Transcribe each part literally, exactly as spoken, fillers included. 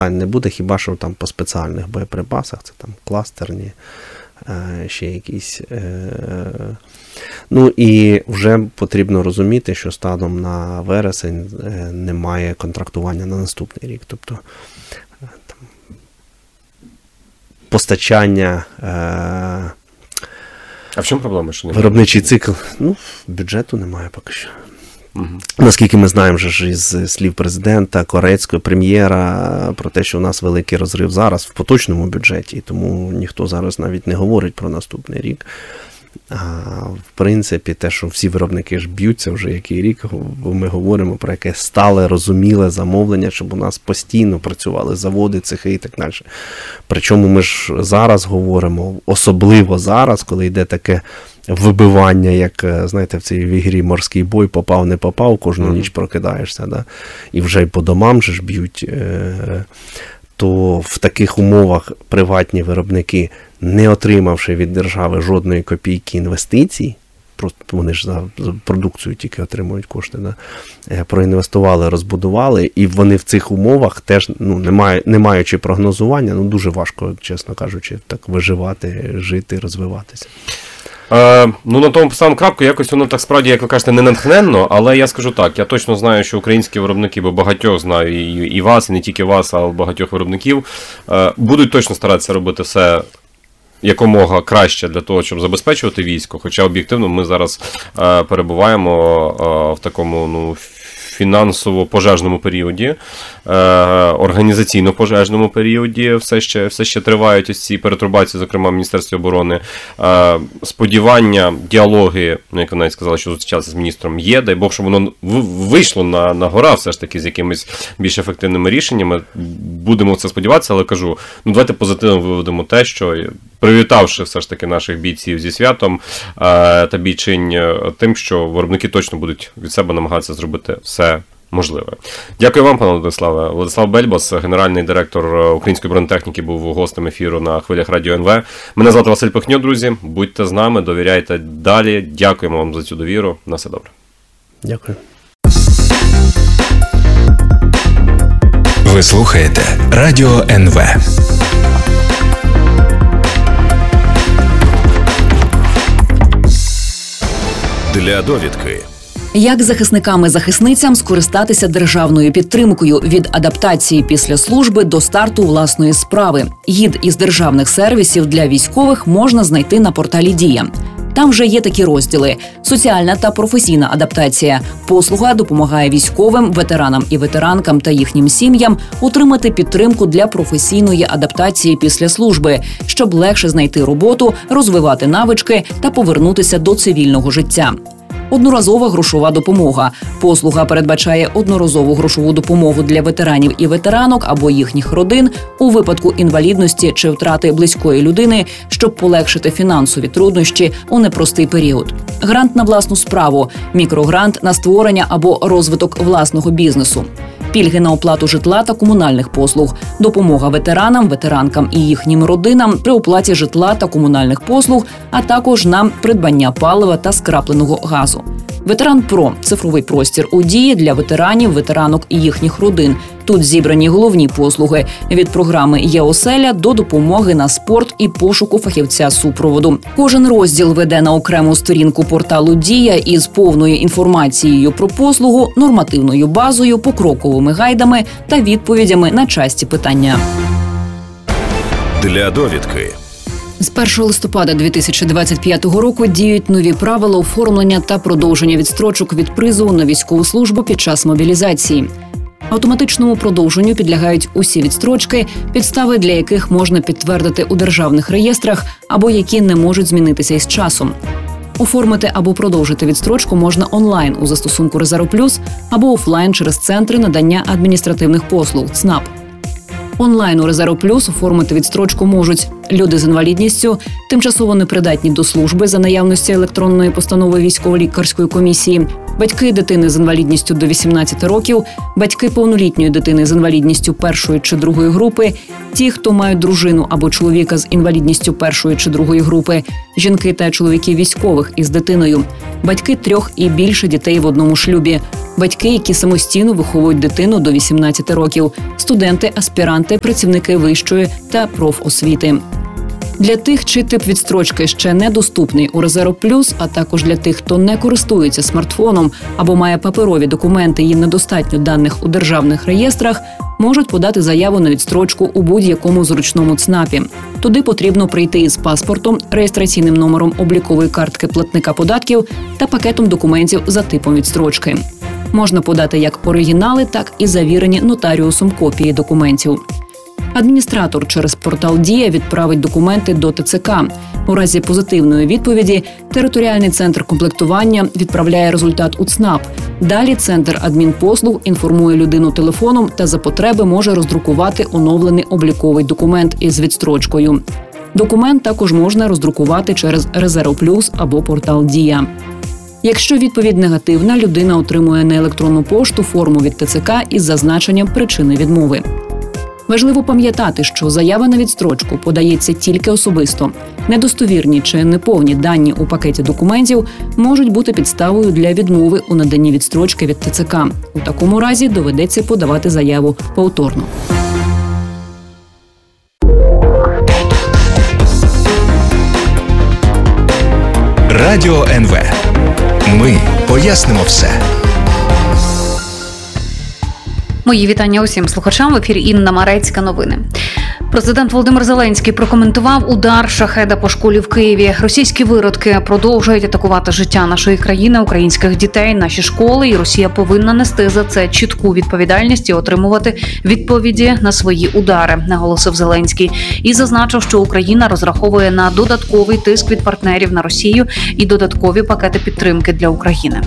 Не буде хіба що там по спеціальних боєприпасах, це там кластерні, ще якісь. Ну і вже потрібно розуміти, що станом на вересень немає контрактування на наступний рік. Тобто там, постачання. А в чому проблема? Що немає? Виробничий цикл. Ну, бюджету немає поки що. Угу. Наскільки ми знаємо вже ж із слів президента, Корецького, прем'єра, про те, що у нас великий розрив зараз в поточному бюджеті, і тому ніхто зараз навіть не говорить про наступний рік. А в принципі, те, що всі виробники ж б'ються вже який рік, бо ми говоримо про яке стале, розуміле замовлення, щоб у нас постійно працювали заводи, цехи і так далі. Причому ми ж зараз говоримо, особливо зараз, коли йде таке вибивання, як, знаєте, в цій ігрі «Морський бой», попав, не попав, кожну mm-hmm. ніч прокидаєшся, да? І вже й по домам же ж б'ють, то в таких умовах приватні виробники, не отримавши від держави жодної копійки інвестицій, просто вони ж за продукцію тільки отримують кошти, да? Проінвестували, розбудували, і вони в цих умовах теж, ну, не, має, не маючи прогнозування, ну, дуже важко, чесно кажучи, так виживати, жити, розвиватися. Е, ну, на тому поставимо крапку, якось воно так справді, як ви кажете, не натхненно, але я скажу так, я точно знаю, що українські виробники, бо багатьох знаю, і, і вас, і не тільки вас, а багатьох виробників, е, будуть точно старатися робити все якомога краще для того, щоб забезпечувати військо, хоча об'єктивно ми зараз е, перебуваємо е, в такому, ну, фінансово-пожежному періоді, е, організаційно-пожежному періоді, все ще, все ще тривають ось ці перетрубації, зокрема в Міністерстві оборони. Е, сподівання, діалоги, ну, як ви навіть сказали, що зустрічалися з міністром, є, дай Бог, щоб воно вийшло на, на гора все ж таки з якимись більш ефективними рішеннями. Будемо в це сподіватися, але кажу, ну давайте позитивно виведемо те, що привітавши все ж таки наших бійців зі святом е, та бійчинь тим, що виробники точно будуть від себе намагатися зробити все можливе. Дякую вам, пане Владиславе. Владислав Бельбас, генеральний директор Української бронетехніки, був гостем ефіру на хвилях Радіо ен ве. Мене звати Василь Пихньо, друзі. Будьте з нами, довіряйте далі. Дякуємо вам за цю довіру. На все добре. Дякую. Ви слухаєте Радіо ен ве. Для довідки. Як захисниками-захисницям скористатися державною підтримкою від адаптації після служби до старту власної справи? Гід із державних сервісів для військових можна знайти на порталі «Дія». Там вже є такі розділи: соціальна та професійна адаптація. Послуга допомагає військовим, ветеранам і ветеранкам та їхнім сім'ям отримати підтримку для професійної адаптації після служби, щоб легше знайти роботу, розвивати навички та повернутися до цивільного життя. Одноразова грошова допомога. Послуга передбачає одноразову грошову допомогу для ветеранів і ветеранок або їхніх родин у випадку інвалідності чи втрати близької людини, щоб полегшити фінансові труднощі у непростий період. Грант на власну справу, мікрогрант на створення або розвиток власного бізнесу. Пільги на оплату житла та комунальних послуг, допомога ветеранам, ветеранкам і їхнім родинам при оплаті житла та комунальних послуг, а також на придбання палива та скрапленого газу. Ветеран Про – цифровий простір у дії для ветеранів, ветеранок і їхніх родин. Тут зібрані головні послуги – від програми «Є-оселя» до допомоги на спорт і пошуку фахівця супроводу. Кожен розділ веде на окрему сторінку порталу «Дія» із повною інформацією про послугу, нормативною базою, покроковими гайдами та відповідями на часті питання. Для довідки. З першого листопада дві тисячі двадцять п'ятого року діють нові правила оформлення та продовження відстрочок від призову на військову службу під час мобілізації. Автоматичному продовженню підлягають усі відстрочки, підстави для яких можна підтвердити у державних реєстрах або які не можуть змінитися із часом. Оформити або продовжити відстрочку можна онлайн у застосунку «Резерв Плюс» або офлайн через центри надання адміністративних послуг ЦНАП. Онлайн у «Резерв Плюс» оформити відстрочку можуть люди з інвалідністю, тимчасово непридатні до служби за наявності електронної постанови військово-лікарської комісії, Батьки дитини з інвалідністю до вісімнадцяти років, батьки повнолітньої дитини з інвалідністю першої чи другої групи, ті, хто мають дружину або чоловіка з інвалідністю першої чи другої групи, жінки та чоловіки військових із дитиною, батьки трьох і більше дітей в одному шлюбі, батьки, які самостійно виховують дитину до вісімнадцяти років, студенти, аспіранти, працівники вищої та профосвіти. Для тих, чий тип відстрочки ще недоступний у Резерв Плюс, а також для тих, хто не користується смартфоном або має паперові документи, їм недостатньо даних у державних реєстрах, можуть подати заяву на відстрочку у будь-якому зручному ЦНАПі. Туди потрібно прийти із паспортом, реєстраційним номером облікової картки платника податків та пакетом документів за типом відстрочки. Можна подати як оригінали, так і завірені нотаріусом копії документів. Адміністратор через портал «Дія» відправить документи до Те Це Ка. У разі позитивної відповіді територіальний центр комплектування відправляє результат у ЦНАП. Далі центр адмінпослуг інформує людину телефоном та за потреби може роздрукувати оновлений обліковий документ із відстрочкою. Документ також можна роздрукувати через Резерв Плюс або портал «Дія». Якщо відповідь негативна, людина отримує на електронну пошту форму від Те Це Ка із зазначенням причини відмови. Важливо пам'ятати, що заява на відстрочку подається тільки особисто. Недостовірні чи неповні дані у пакеті документів можуть бути підставою для відмови у наданні відстрочки від Те Це Ка. У такому разі доведеться подавати заяву повторно. Радіо ен ве. Ми пояснимо все. Мої вітання усім слухачам. В ефірі Інна Марецька. Новини. Президент Володимир Зеленський прокоментував удар шахеда по школі в Києві. Російські виродки продовжують атакувати життя нашої країни, українських дітей, наші школи, і Росія повинна нести за це чітку відповідальність і отримувати відповіді на свої удари, наголосив Зеленський. І зазначив, що Україна розраховує на додатковий тиск від партнерів на Росію і додаткові пакети підтримки для України.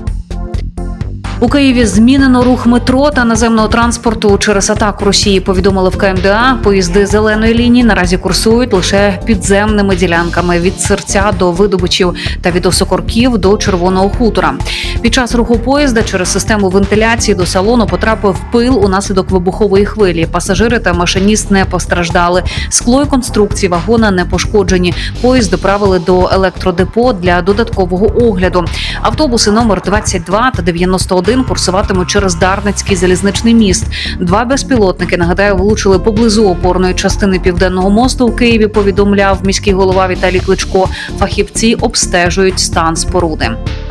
У Києві змінено рух метро та наземного транспорту через атаку Росії, повідомили в Ка Ем Де А. Поїзди зеленої лінії наразі курсують лише підземними ділянками від Сирця до Видобичів та від Осокорків до Червоного хутора. Під час руху поїзда через систему вентиляції до салону потрапив пил унаслідок вибухової хвилі. Пасажири та машиніст не постраждали. Скло і конструкції вагона не пошкоджені. Поїзд доправили до електродепо для додаткового огляду. Автобуси номер двадцять два та дев'яносто один курсуватимуть через Дарницький залізничний міст. Два безпілотники, нагадаю, влучили поблизу опорної частини Південного мосту у Києві, повідомляв міський голова Віталій Кличко. Фахівці обстежують стан споруди.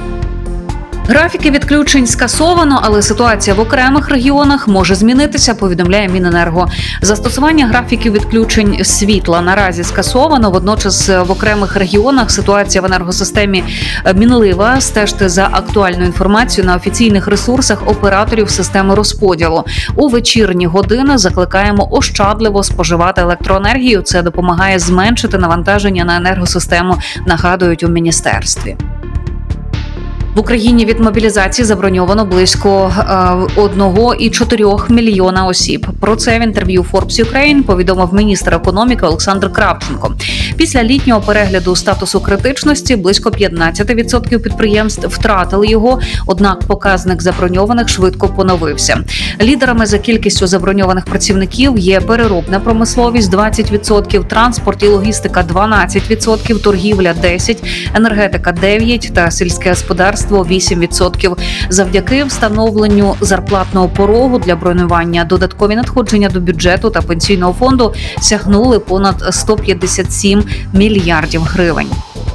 Графіки відключень скасовано, але ситуація в окремих регіонах може змінитися, повідомляє Міненерго. Застосування графіків відключень світла наразі скасовано, водночас в окремих регіонах ситуація в енергосистемі мінлива. Стежте за актуальною інформацією на офіційних ресурсах операторів системи розподілу. У вечірні години закликаємо ощадливо споживати електроенергію. Це допомагає зменшити навантаження на енергосистему, нагадують у міністерстві. В Україні від мобілізації заброньовано близько одного цілих чотирьох мільйона осіб. Про це в інтерв'ю Forbes Ukraine повідомив міністр економіки Олександр Кравченко. Після літнього перегляду статусу критичності близько п'ятнадцять відсотків підприємств втратили його, однак показник заброньованих швидко поновився. Лідерами за кількістю заброньованих працівників є переробна промисловість двадцять відсотків, транспорт і логістика дванадцять відсотків, торгівля десять відсотків, енергетика дев'ять відсотків та сільське господарство вісім відсотків. Завдяки встановленню зарплатного порогу для бронювання додаткові надходження до бюджету та пенсійного фонду сягнули понад сто п'ятдесят сім мільярдів гривень.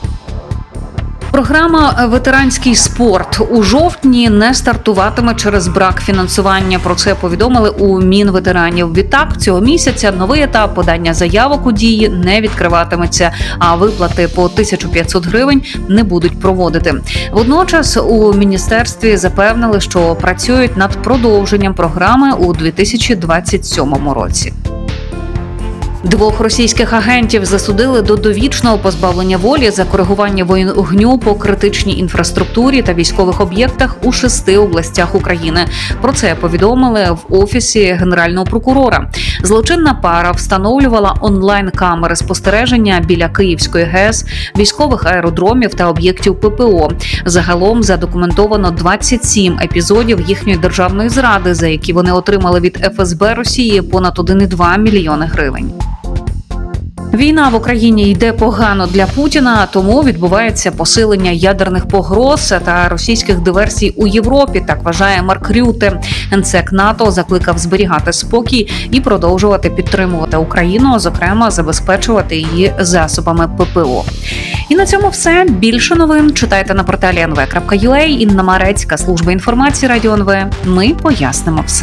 Програма «Ветеранський спорт» у жовтні не стартуватиме через брак фінансування. Про це повідомили у Мінветеранів. Відтак, цього місяця новий етап подання заявок у Дії не відкриватиметься, а виплати по тисячу п'ятсот гривень не будуть проводити. Водночас у міністерстві запевнили, що працюють над продовженням програми у дві тисячі двадцять сьомому році. Двох російських агентів засудили до довічного позбавлення волі за коригування вогню по критичній інфраструктурі та військових об'єктах у шести областях України. Про це повідомили в Офісі Генерального прокурора. Злочинна пара встановлювала онлайн-камери спостереження біля Київської ГЕС, військових аеродромів та об'єктів ППО. Загалом задокументовано двадцять сім епізодів їхньої державної зради, за які вони отримали від еф ес бе Росії понад один цілих два мільйони гривень. Війна в Україні йде погано для Путіна, тому відбувається посилення ядерних погроз та російських диверсій у Європі, так вважає Марк Рюте. Генсек НАТО закликав зберігати спокій і продовжувати підтримувати Україну, зокрема забезпечувати її засобами ППО. І на цьому все. Більше новин читайте на порталі ен ве крапка ю а. Інна Марецька, служба інформації Радіо ен ве. Ми пояснимо все.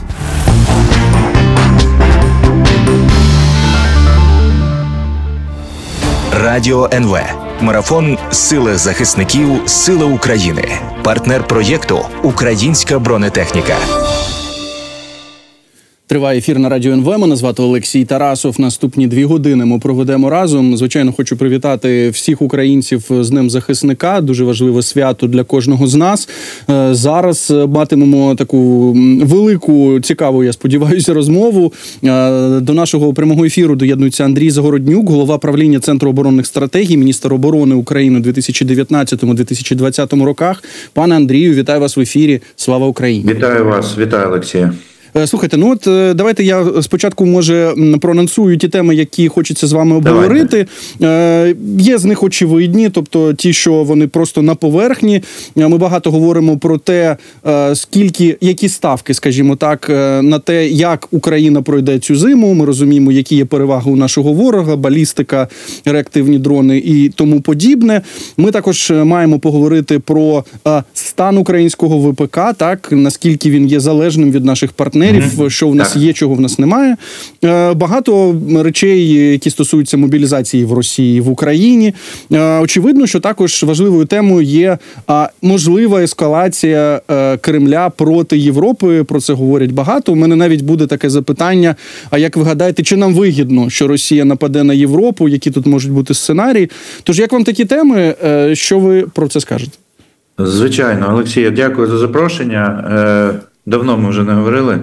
Радіо ен ве. Марафон «Сили захисників. Сили України». Партнер проєкту «Українська бронетехніка». Триває ефір на Радіо ен ве. Мене звати Олексій Тарасов. Наступні дві години ми проведемо разом. Звичайно, хочу привітати всіх українців з Днем захисника. Дуже важливе свято для кожного з нас. Зараз матимемо таку велику, цікаву, я сподіваюся, розмову. До нашого прямого ефіру доєднується Андрій Загороднюк, голова правління Центру оборонних стратегій, міністр оборони України у дві тисячі дев'ятнадцятому - дві тисячі двадцятому роках. Пане Андрію, вітаю вас в ефірі. Слава Україні! Вітаю вас, вітаю, Олексію. Слухайте, ну от давайте я спочатку, може, проанонсую ті теми, які хочеться з вами обговорити. Е, є з них очевидні, тобто ті, що вони просто на поверхні. Ми багато говоримо про те, е, скільки, які ставки, скажімо так, е, на те, як Україна пройде цю зиму. Ми розуміємо, які є переваги у нашого ворога, балістика, реактивні дрони і тому подібне. Ми також маємо поговорити про е, стан українського ве пе ка, так, наскільки він є залежним від наших партнерів. Що в нас є, чого в нас немає. Багато речей, які стосуються мобілізації в Росії, в Україні. Очевидно, що також важливою темою є можлива ескалація Кремля проти Європи. Про це говорять багато. У мене навіть буде таке запитання, а як ви гадаєте, чи нам вигідно, що Росія нападе на Європу, які тут можуть бути сценарії? Тож, як вам такі теми, що ви про це скажете? Звичайно, Олексій, дякую за запрошення. Давно ми вже не говорили.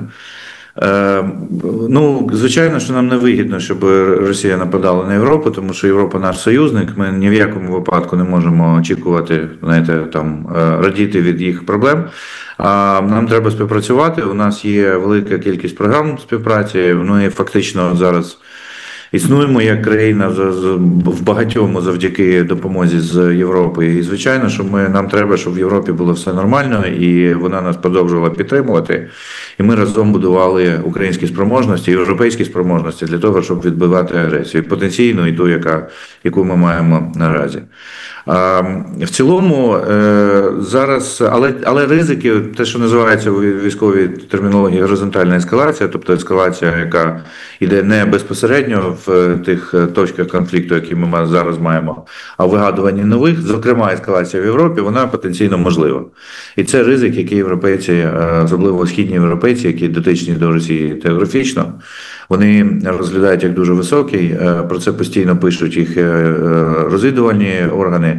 Е, ну, звичайно, що нам не вигідно, щоб Росія нападала на Європу, тому що Європа наш союзник. Ми ні в якому випадку не можемо очікувати, знаєте, там, радіти від їх проблем. А нам треба співпрацювати. У нас є велика кількість програм співпраці. Ми фактично зараз існуємо як країна в багатьому завдяки допомозі з Європи. І, звичайно, що ми, нам треба, щоб в Європі було все нормально, і вона нас продовжувала підтримувати. І ми разом будували українські спроможності, європейські спроможності для того, щоб відбивати агресію. Потенційну і ту, яка, яку ми маємо наразі. А, в цілому, е, зараз, але, але ризики, те, що називається у військовій термінології горизонтальна ескалація, тобто ескалація, яка йде не безпосередньо в тих точках конфлікту, які ми зараз маємо, а в вигадуванні нових, зокрема ескалація в Європі, вона потенційно можлива. І це ризик, який європейці, особливо східні європейці, які дотичні до Росії географічно, вони розглядають як дуже високий, про це постійно пишуть їх розвідувальні органи,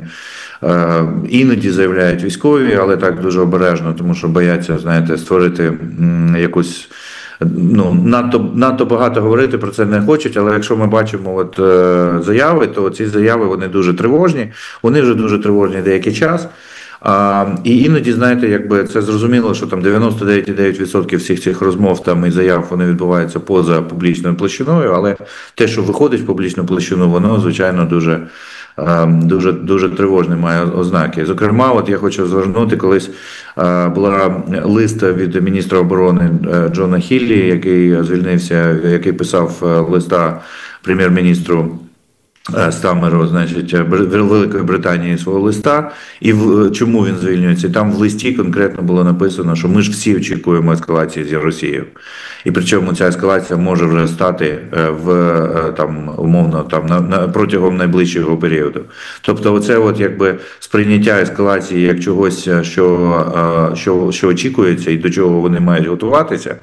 іноді заявляють військові, але так дуже обережно, тому що бояться, знаєте, створити якусь, ну, надто, надто багато говорити про це не хочуть, але якщо ми бачимо от, е, заяви, то ці заяви, вони дуже тривожні, вони вже дуже тривожні деякий час. А, і іноді, знаєте, якби це зрозуміло, що там дев'яносто дев'ять цілих дев'ять десятих відсотка всіх цих розмов там і заяв, вони відбуваються поза публічною площиною, але те, що виходить в публічну площину, воно, звичайно, дуже, дуже, дуже тривожне має ознаки. Зокрема, от я хочу звернути, колись була лист від міністра оборони Джона Хіллі, який звільнився, який писав листа прем'єр-міністру Стамеру, значить, Великої Британії свого листа, і в чому він звільнюється. І там в листі конкретно було написано, що ми ж всі очікуємо ескалації з Росією. І причому ця ескалація може вже стати в, там, умовно, там, на, на, протягом найближчого періоду. Тобто оце от, якби, сприйняття ескалації як чогось, що, що, що очікується і до чого вони мають готуватися,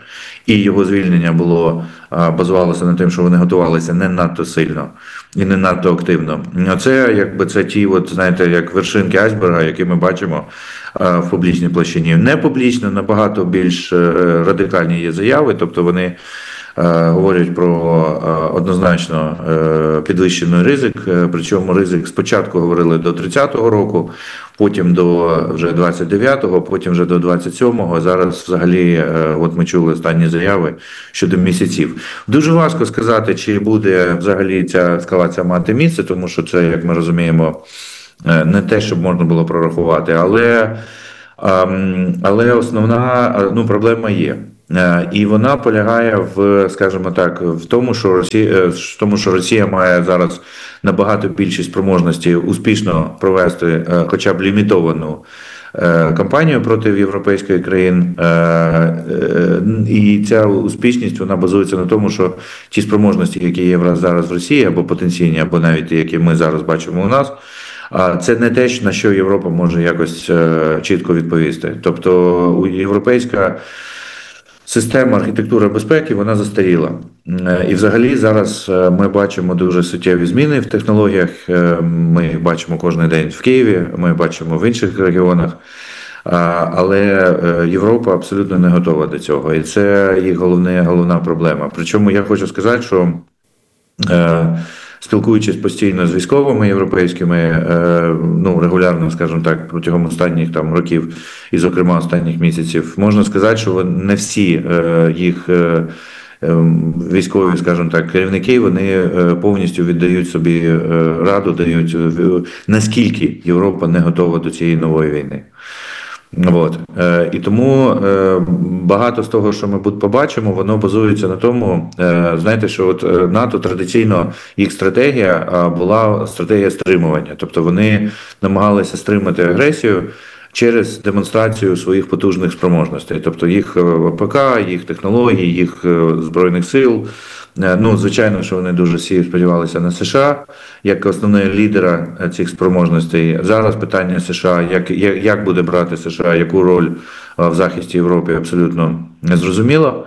і його звільнення було базувалося на тим, що вони готувалися не надто сильно і не надто активно. Це якби це ті, от знаєте, як вершинки айсберга, які ми бачимо в публічній площині. Не публічно, набагато більш радикальні є заяви, тобто вони говорять про однозначно підвищений ризик, причому ризик спочатку говорили до тридцятого року, потім до вже двадцять дев'ятого, потім вже до двадцять сьомого, зараз взагалі, от ми чули останні заяви щодо місяців. Дуже важко сказати, чи буде взагалі ця ескалація мати місце, тому що це, як ми розуміємо, не те, щоб можна було прорахувати, але, але основна ну, проблема є. І вона полягає в, скажімо так, в тому, що Росія, в тому, що Росія має зараз набагато більші спроможності успішно провести хоча б лімітовану кампанію проти європейських країн. І ця успішність, вона базується на тому, що ті спроможності, які є зараз в Росії, або потенційні, або навіть ті, які ми зараз бачимо у нас, це не те, на що Європа може якось чітко відповісти. Тобто європейська система архітектури безпеки, вона застаріла. І взагалі зараз ми бачимо дуже суттєві зміни в технологіях. Ми їх бачимо кожен день в Києві, ми бачимо в інших регіонах. Але Європа абсолютно не готова до цього. І це їх головне, головна проблема. Причому я хочу сказати, що спілкуючись постійно з військовими європейськими, ну, регулярно, скажімо так, протягом останніх там років і, зокрема, останніх місяців, можна сказати, що не всі їх військові, скажімо так, керівники, вони повністю віддають собі раду, дають, наскільки Європа не готова до цієї нової війни. От. І тому багато з того, що ми побачимо, воно базується на тому, знаєте, що от НАТО традиційно, їх стратегія була стратегія стримування. Тобто вони намагалися стримати агресію через демонстрацію своїх потужних спроможностей. Тобто їх ПК, їх технології, їх Збройних сил. Ну, звичайно, що вони дуже всі сподівалися на США, як основного лідера цих спроможностей. Зараз питання США, як, як, як буде брати США, яку роль в захисті Європи, абсолютно не зрозуміло.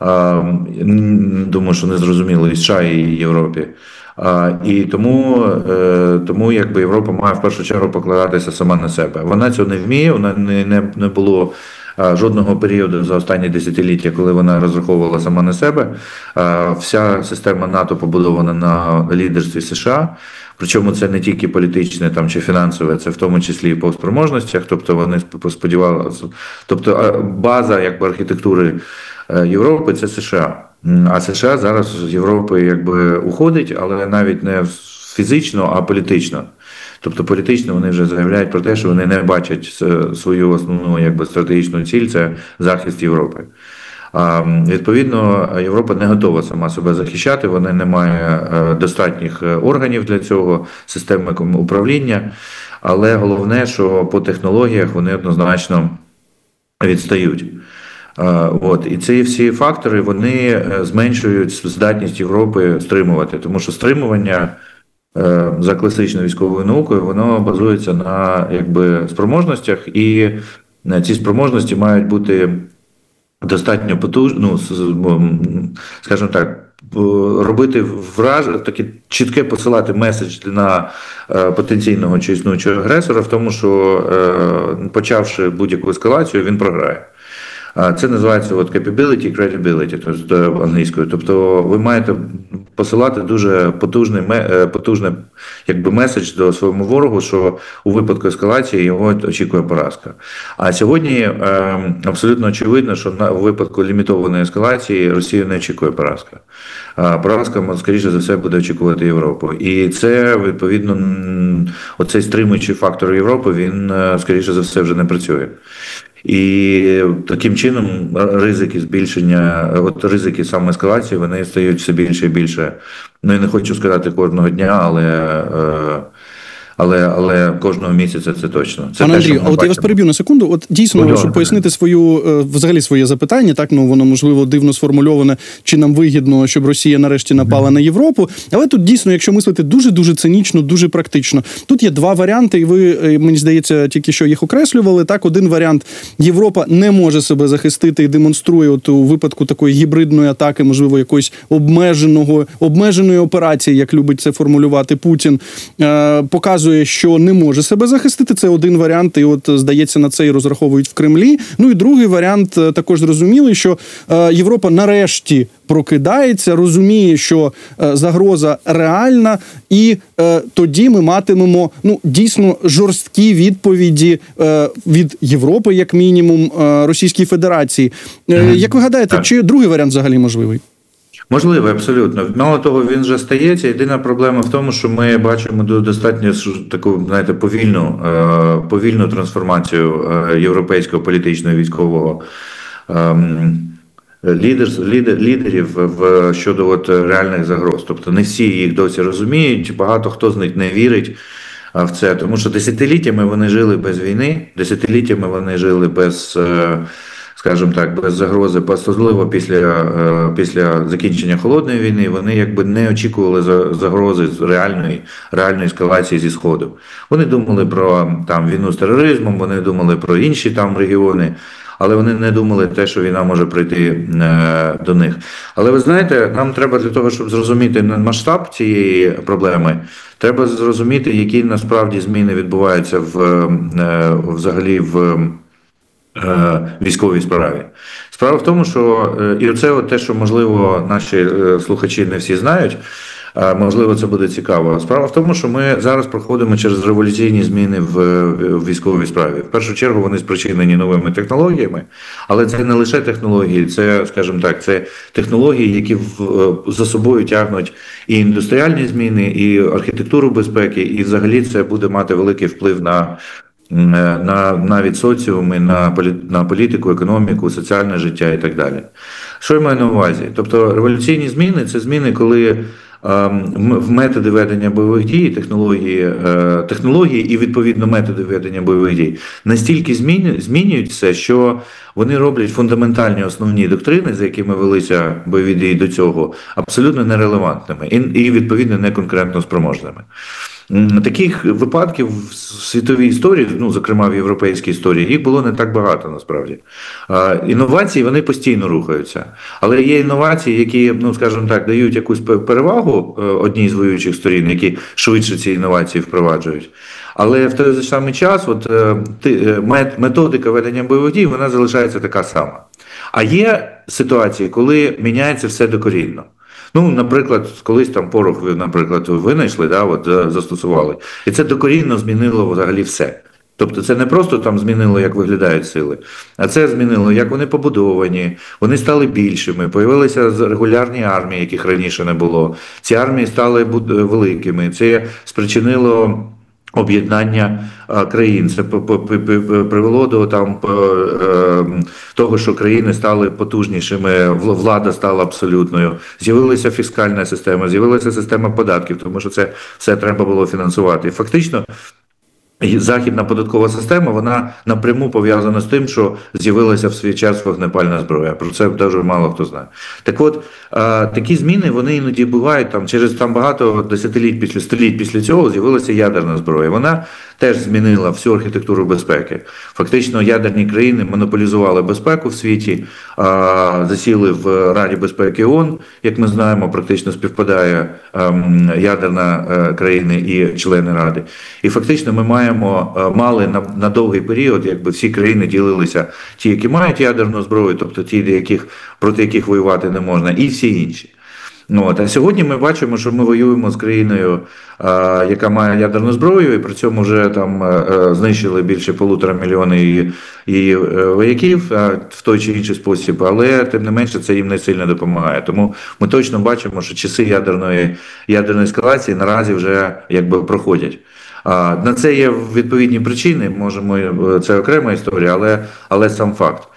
Думаю, що не зрозуміло і США, і Європі. І тому, тому якби Європа має в першу чергу покладатися сама на себе. Вона цього не вміє, вона не, не, не було жодного періоду за останні десятиліття, коли вона розраховувала сама на себе. Вся система НАТО побудована на лідерстві США. Причому це не тільки політичне там, чи фінансове, це в тому числі і по спроможностях. Тобто вони сподівалися, тобто база якби, архітектури Європи – це США. А США зараз з Європи якби уходить, але навіть не фізично, а політично. Тобто політично вони вже заявляють про те, що вони не бачать свою основну якби, стратегічну ціль – це захист Європи. А, відповідно, Європа не готова сама себе захищати, вона не має достатніх органів для цього, системи управління, але головне, що по технологіях вони однозначно відстають. От. І ці всі фактори, вони зменшують здатність Європи стримувати, тому що стримування за класичною військовою наукою, воно базується на якби, спроможностях, і ці спроможності мають бути достатньо потужні, ну, скажімо так, робити враження, таке чітке посилати меседж на потенційного чи існуючого агресора в тому, що почавши будь-яку ескалацію, він програє. Це називається от capability, credibility, тобто англійською. Тобто ви маєте посилати дуже потужний, потужний якби, меседж до своєму ворогу, що у випадку ескалації його очікує поразка. А сьогодні е, абсолютно очевидно, що на, у випадку лімітованої ескалації Росію не очікує поразка. А поразка, скоріше за все, буде очікувати Європу. І це, відповідно, оцей стримуючий фактор Європи, він, скоріше за все, вже не працює. І таким чином ризики збільшення, от ризики саме ескалації, вони стають все більше і більше. Ну, я не хочу сказати кожного дня, але, Але, але кожного місяця це точно. Це Пане те, Андрію, а от я вас переб'ю на секунду. От дійсно, Будь щоб ласка. пояснити свою взагалі своє запитання, так ну воно можливо дивно сформульоване, чи нам вигідно, щоб Росія нарешті напала на Європу. Але тут дійсно, якщо мислити дуже дуже цинічно, дуже практично, тут є два варіанти, і ви, мені здається, тільки що їх окреслювали. Так, один варіант: Європа не може себе захистити і демонструє от у випадку такої гібридної атаки, можливо, якоїсь обмеженого обмеженої операції, як любить це формулювати Путін, е, показує, що не може себе захистити. Це один варіант, і от, здається, на це і розраховують в Кремлі. Ну і другий варіант, також зрозумілий, що е, Європа нарешті прокидається, розуміє, що е, загроза реальна, і е, тоді ми матимемо ну дійсно жорсткі відповіді е, від Європи, як мінімум, е, Російській Федерації. Е, як ви гадаєте, Так. чи другий варіант взагалі можливий? Можливо, абсолютно. Мало того, він вже стається. Єдина проблема в тому, що ми бачимо достатньо таку, знаєте, повільну, е, повільну трансформацію е, європейського політичного і військового е, лідер, лідер, лідерів в, щодо от реальних загроз. Тобто не всі їх досі розуміють, багато хто з них не вірить в це, тому що десятиліттями вони жили без війни, десятиліттями вони жили без... Е, скажімо так, без загрози, особливо після, після закінчення Холодної війни, вони якби не очікували загрози з реальної, реальної ескалації зі Сходу. Вони думали про там, війну з тероризмом, вони думали про інші там регіони, але вони не думали те, що війна може прийти до них. Але ви знаєте, нам треба для того, щоб зрозуміти масштаб цієї проблеми, треба зрозуміти, які насправді зміни відбуваються в, взагалі в військовій справі. Справа в тому, що і це от те, що, можливо, наші слухачі не всі знають, можливо, це буде цікаво. Справа в тому, що ми зараз проходимо через революційні зміни в військовій справі. В першу чергу вони спричинені новими технологіями, але це не лише технології, це, скажімо так, це технології, які за собою тягнуть і індустріальні зміни, і архітектуру безпеки, і взагалі це буде мати великий вплив на на навіть соціуми, на, полі, на політику, економіку, соціальне життя і так далі. Що я маю на увазі? Тобто революційні зміни – це зміни, коли е, в методи ведення бойових дій, технології, е, технології і, відповідно, методи ведення бойових дій настільки зміню, змінюються, що вони роблять фундаментальні основні доктрини, за якими велися бойові дії до цього, абсолютно нерелевантними і, і відповідно, неконкурентно спроможними. Таких випадків в світовій історії, ну, зокрема в європейській історії, їх було не так багато насправді. Інновації, вони постійно рухаються. Але є інновації, які, ну, скажімо так, дають якусь перевагу одній з воюючих сторін, які швидше ці інновації впроваджують. Але в той же самий час от, методика ведення бойових дій, вона залишається така сама. А є ситуації, коли міняється все докорінно. Ну, наприклад, колись там порох, наприклад, винайшли, да, от, застосували. І це докорінно змінило взагалі все. Тобто це не просто там змінило, як виглядають сили, а це змінило, як вони побудовані, вони стали більшими, появилися регулярні армії, яких раніше не було. Ці армії стали великими, це спричинило об'єднання країн. Це привело до там, того, що країни стали потужнішими, влада стала абсолютною. З'явилася фіскальна система, з'явилася система податків, тому що це все треба було фінансувати. І фактично західна податкова система, вона напряму пов'язана з тим, що з'явилася в свій час вогнепальна зброя. Про це дуже мало хто знає. Так от, такі зміни, вони іноді бувають, там, через там, багато десятиліть після, століть після цього з'явилася ядерна зброя. Вона теж змінила всю архітектуру безпеки. Фактично, ядерні країни монополізували безпеку в світі, засіли в Раді безпеки ООН, як ми знаємо, практично співпадає ядерна країна і члени Ради. І фактично ми маємо мали на, на довгий період, якби всі країни ділилися, ті, які мають ядерну зброю, тобто ті, яких, проти яких воювати не можна, і всі інші. Ну, от, а сьогодні ми бачимо, що ми воюємо з країною, а, яка має ядерну зброю, і при цьому вже там а, знищили більше полутора мільйона її, її вояків а, в той чи інший спосіб, але тим не менше це їм не сильно допомагає. Тому ми точно бачимо, що часи ядерної, ядерної ескалації наразі вже якби проходять. На це є відповідні причини, можемо, це окрема історія, але, але сам факт.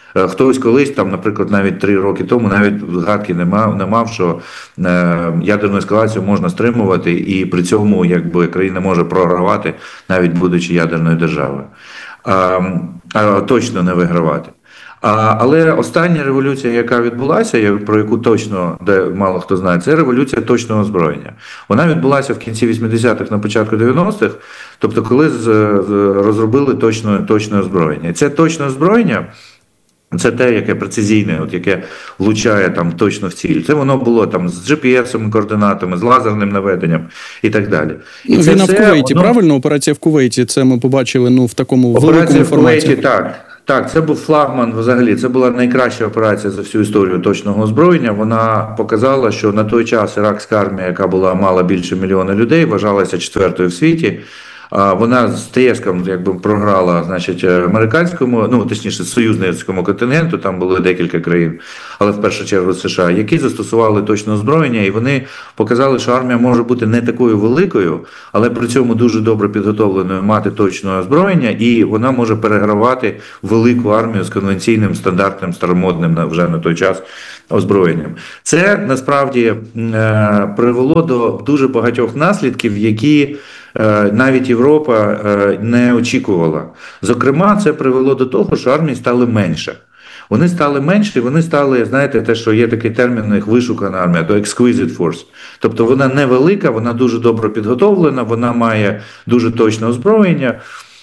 Хтось колись, там, наприклад, навіть три роки тому, навіть згадки не мав, не мав, що е, ядерну ескалацію можна стримувати, і при цьому якби країна може програвати, навіть будучи ядерною державою. А, а точно не вигравати. А, але остання революція, яка відбулася, про яку точно де мало хто знає, це революція точного озброєння. Вона відбулася в кінці вісімдесятих, на початку дев'яностих, тобто коли з, з, розробили точне, точне озброєння. І це точне озброєння, це те, яке прецизійне, от яке влучає там точно в ціль. Це воно було там з джі пі ес-ом, координатами, з лазерним наведенням і так далі. І ну, це війна все, в Кувейті, воно... правильно? Операція в Кувейті, це ми побачили ну, в такому операція великому форматі. Операція в Кувейті, так. Так, це був флагман взагалі, це була найкраща операція за всю історію точного озброєння. Вона показала, що на той час іракська армія, яка була мала більше мільйона людей, вважалася четвертою в світі. Вона з тріском якби програла, значить, американському, ну точніше, союзницькому контингенту, там були декілька країн, але в першу чергу США, які застосували точне озброєння, і вони показали, що армія може бути не такою великою, але при цьому дуже добре підготовленою, мати точне озброєння, і вона може перегравати велику армію з конвенційним, стандартним, старомодним вже на той час озброєнням. Це насправді привело до дуже багатьох наслідків, які навіть Європа не очікувала. Зокрема, це привело до того, що армії стали менше. Вони стали менші, вони стали, знаєте, те, що є такий термін у них, вишукана армія, то exquisite force. Тобто вона невелика, вона дуже добре підготовлена, вона має дуже точне озброєння,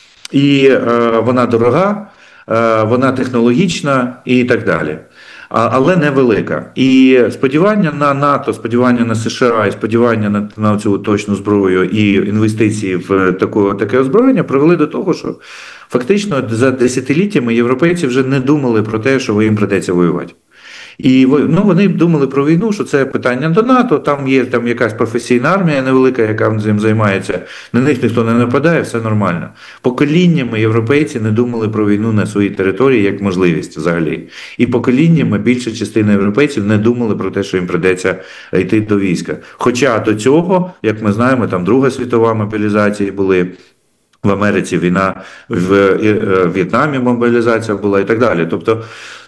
і е, вона дорога, е, вона технологічна і так далі. Але невелика. І сподівання на НАТО, сподівання на США і сподівання на, на цю точну зброю і інвестиції в таку, таке озброєння привели до того, що фактично за десятиліттями європейці вже не думали про те, що їм придеться воювати. І ну, вони думали про війну, що це питання до НАТО, там є там якась професійна армія невелика, яка цим займається, на них ніхто не нападає, все нормально. Поколіннями європейці не думали про війну на своїй території як можливість взагалі. І поколіннями більша частина європейців не думали про те, що їм придеться йти до війська. Хоча до цього, як ми знаємо, там Друга світова мобілізація були, в Америці війна, в В'єтнамі мобілізація була і так далі. Тобто,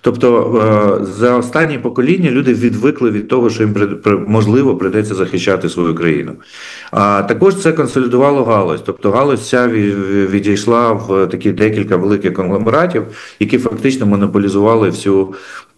тобто за останні покоління люди відвикли від того, що їм можливо прийдеться захищати свою країну. А також це консолідувало галузь. Тобто галузь ця відійшла в такі декілька великих конгломератів, які фактично монополізували всю,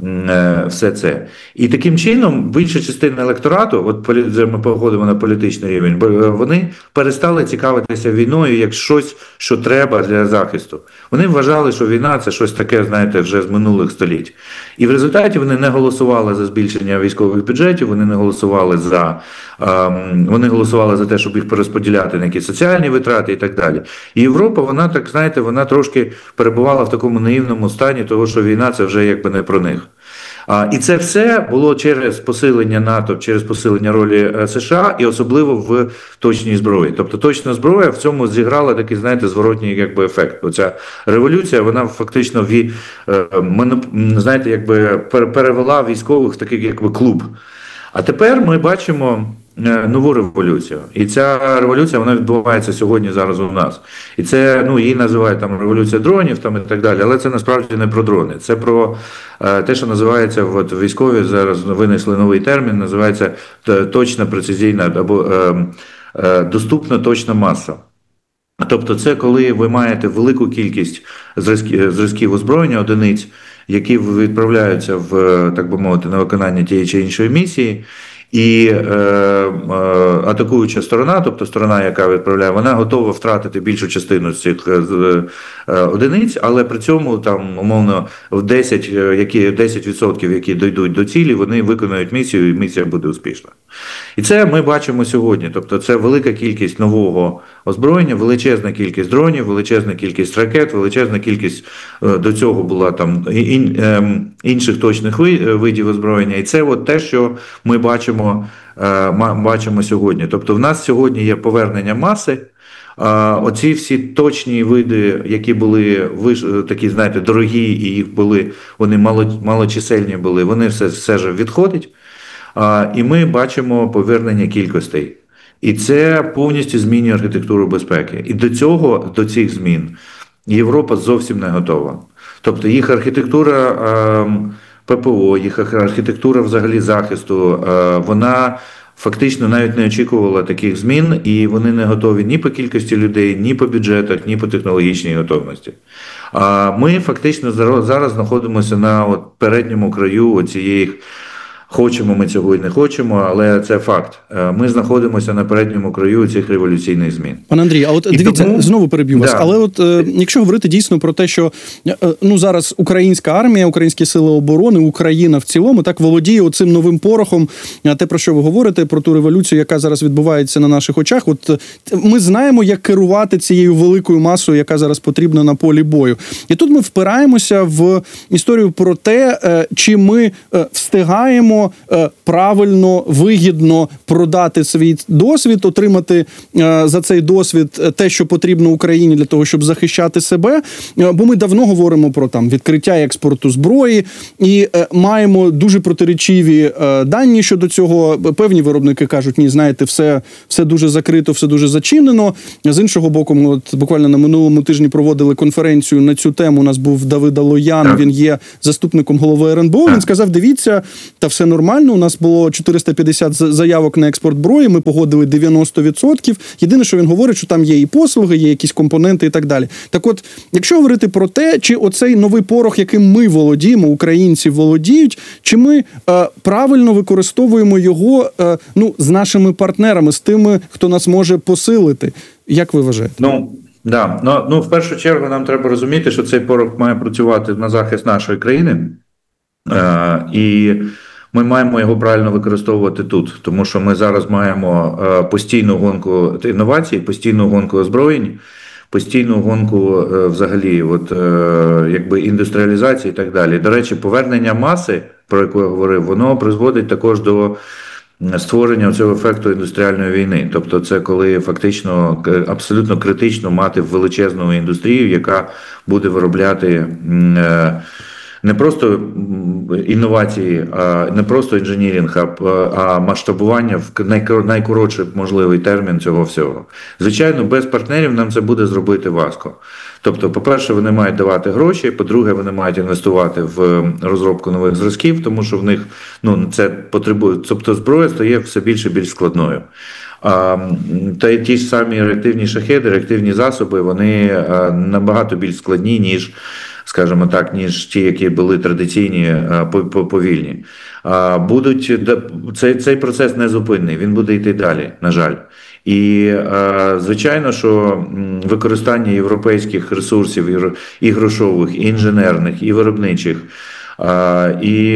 все це. І таким чином більша частина електорату, от ми походимо на політичний рівень, вони перестали цікавитися війною як щось, що треба для захисту. Вони вважали, що війна – це щось таке, знаєте, вже з минулих століть. І в результаті вони не голосували за збільшення військових бюджетів, вони не голосували за, ем, вони голосували за те, щоб їх перерозподіляти на якісь соціальні витрати і так далі. І Європа, вона, так знаєте, вона трошки перебувала в такому наївному стані того, що війна – це вже якби не про них. А, і це все було через посилення НАТО, через посилення ролі США і особливо в точній зброї. Тобто точна зброя в цьому зіграла такий, знаєте, зворотній якби ефект. Оця революція, вона фактично, ві, знаєте, якби перевела військових в такий якби клуб. А тепер ми бачимо нову революцію. І ця революція, вона відбувається сьогодні, зараз у нас. І це, ну, її називають там революція дронів там, і так далі, але це насправді не про дрони. Це про е, те, що називається, от, військові зараз винайшли новий термін, називається точна, прецизійна або е, е, доступна точна маса. Тобто це коли ви маєте велику кількість зразків, зразків озброєння, одиниць, які відправляються в, так би мовити, на виконання тієї чи іншої місії, і е, е, атакуюча сторона, тобто сторона, яка відправляє, вона готова втратити більшу частину з цих е, е, одиниць, але при цьому там умовно в десять, які, десять відсотків, які дійдуть до цілі, вони виконують місію, і місія буде успішна. І це ми бачимо сьогодні. Тобто це велика кількість нового озброєння, величезна кількість дронів, величезна кількість ракет, величезна кількість, е, до цього була там ін, е, інших точних видів озброєння. І це от те, що ми бачимо бачимо сьогодні. Тобто в нас сьогодні є повернення маси, оці всі точні види, які були такі, знаєте, дорогі, і їх були, вони мало, малочисельні були, вони все, все ж відходять, і ми бачимо повернення кількостей. І це повністю змінює архітектуру безпеки. І до цього, до цих змін Європа зовсім не готова. Тобто їх архітектура ППО, їх архітектура взагалі захисту, вона фактично навіть не очікувала таких змін, і вони не готові ні по кількості людей, ні по бюджетах, ні по технологічній готовності. А ми фактично зараз знаходимося на от передньому краю цієї, хочемо ми цього і не хочемо, але це факт. Ми знаходимося на передньому краю цих революційних змін. Пане Андрій, а от і дивіться, тому... знову переб'ю вас, да. але от е, якщо говорити дійсно про те, що е, ну зараз українська армія, українські сили оборони, Україна в цілому так володіє оцим новим порохом, те, про що ви говорите, про ту революцію, яка зараз відбувається на наших очах. От ми знаємо, як керувати цією великою масою, яка зараз потрібна на полі бою. І тут ми впираємося в історію про те, е, чи ми е, встигаємо правильно, вигідно продати свій досвід, отримати за цей досвід те, що потрібно Україні для того, щоб захищати себе. Бо ми давно говоримо про там відкриття експорту зброї і маємо дуже протирічиві дані щодо цього. Певні виробники кажуть, ні, знаєте, все, все дуже закрито, все дуже зачинено. З іншого боку, ми от буквально на минулому тижні проводили конференцію на цю тему. У нас був Давид Алоян, він є заступником голови ер ен бе о. Він сказав, дивіться, та все нормально, у нас було чотириста п'ятдесят заявок на експорт зброї, ми погодили дев'яносто відсотків. Єдине, що він говорить, що там є і послуги, є якісь компоненти і так далі. Так от, якщо говорити про те, чи оцей новий порох, яким ми володіємо, українці володіють, чи ми е, правильно використовуємо його е, ну, з нашими партнерами, з тими, хто нас може посилити. Як ви вважаєте? Ну, да. ну, ну в першу чергу нам треба розуміти, що цей порох має працювати на захист нашої країни. Е, і ми маємо його правильно використовувати тут, тому що ми зараз маємо постійну гонку інновацій, постійну гонку озброєнь, постійну гонку взагалі от, якби індустріалізації і так далі. До речі, повернення маси, про яку я говорив, воно призводить також до створення цього ефекту індустріальної війни. Тобто це коли фактично абсолютно критично мати величезну індустрію, яка буде виробляти не просто інновації, не просто інженіринг, а масштабування в найкоротший можливий термін цього всього. Звичайно, без партнерів нам це буде зробити важко. Тобто, по-перше, вони мають давати гроші, по-друге, вони мають інвестувати в розробку нових зразків, тому що в них ну, це потребує, тобто зброя стає все більше і більш складною. А, та й ті ж самі реактивні шахеди, реактивні засоби, вони набагато більш складні, ніж скажімо так, ніж ті, які були традиційні, повільні. Будуть, цей, цей процес незупинний, він буде йти далі, на жаль. І, звичайно, що використання європейських ресурсів, і грошових, і інженерних, і виробничих, і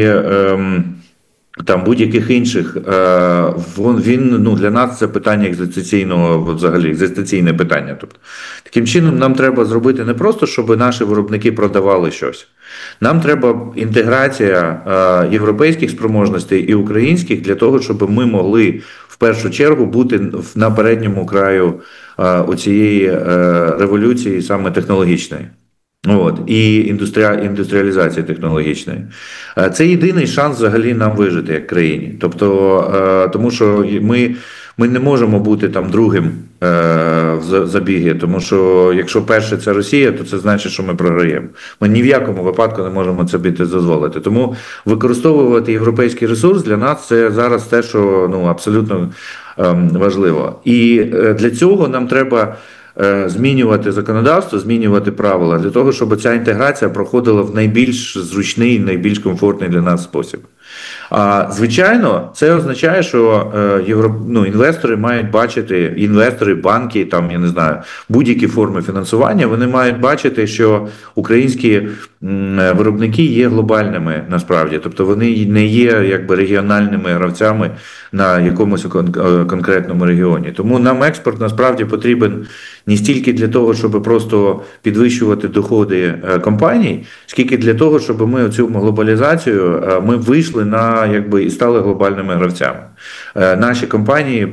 там будь-яких інших, він, ну, для нас це питання екзистенційного, взагалі, екзистенційне питання. Тобто, таким чином нам треба зробити не просто, щоб наші виробники продавали щось. Нам треба інтеграція європейських спроможностей і українських для того, щоб ми могли в першу чергу бути на передньому краю оцієї революції саме технологічної. От, і індустріа, індустріалізація технологічної. Це єдиний шанс взагалі нам вижити як країні. Тобто, тому що ми, ми не можемо бути там другим в забігі, тому що якщо перше це Росія, то це значить, що ми програємо. Ми ні в якому випадку не можемо це дозволити. Тому використовувати європейський ресурс для нас це зараз те, що ну, абсолютно важливо. І для цього нам треба змінювати законодавство, змінювати правила для того, щоб ця інтеграція проходила в найбільш зручний, найбільш комфортний для нас спосіб. А, звичайно, це означає, що е, євро, ну, інвестори мають бачити, інвестори, банки, там, я не знаю, будь-які форми фінансування, вони мають бачити, що українські м, виробники є глобальними насправді, тобто вони не є якби регіональними гравцями на якомусь кон- конкретному регіоні. Тому нам експорт насправді потрібен не стільки для того, щоб просто підвищувати доходи компаній, скільки для того, щоб ми цю глобалізацію, ми вийшли на, якби, і стали глобальними гравцями. Наші компанії